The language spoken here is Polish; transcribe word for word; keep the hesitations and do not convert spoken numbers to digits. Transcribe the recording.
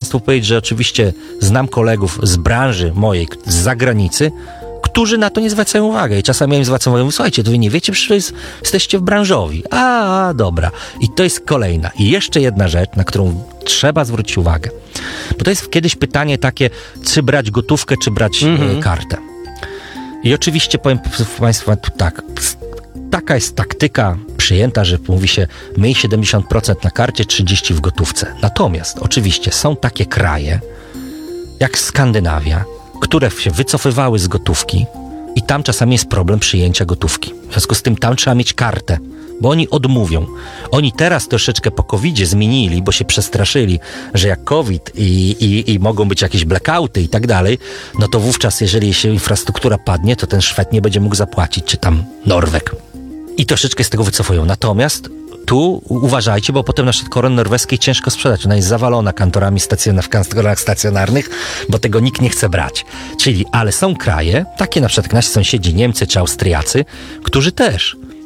Państwu powiedzieć, że oczywiście znam kolegów z branży mojej, z zagranicy, którzy na to nie zwracają uwagi. I czasami im zwracają uwagę, słuchajcie, to wy nie wiecie, przecież jest, jesteście w branżowi. A, a, dobra. I to jest kolejna. I jeszcze jedna rzecz, na którą trzeba zwrócić uwagę. Bo to jest kiedyś pytanie takie, czy brać gotówkę, czy brać mm-hmm. e, kartę. I oczywiście powiem Państwu tak, taka jest taktyka przyjęta, że mówi się my siedemdziesiąt procent na karcie, trzydzieści procent w gotówce. Natomiast oczywiście są takie kraje, jak Skandynawia, które się wycofywały z gotówki i tam czasami jest problem przyjęcia gotówki. W związku z tym tam trzeba mieć kartę, bo oni odmówią. Oni teraz troszeczkę po kowidzie zmienili, bo się przestraszyli, że jak COVID i, i, i mogą być jakieś blackouty i tak dalej, no to wówczas, jeżeli się infrastruktura padnie, to ten Szwed nie będzie mógł zapłacić, czy tam Norweg. I troszeczkę z tego wycofują. Natomiast tu uważajcie, bo potem na przykład koron norweskiej ciężko sprzedać. Ona jest zawalona kantorami stacjonar- w kantorach stacjonarnych, bo tego nikt nie chce brać. Czyli, ale są kraje, takie na przykład jak nasi sąsiedzi Niemcy czy Austriacy, którzy też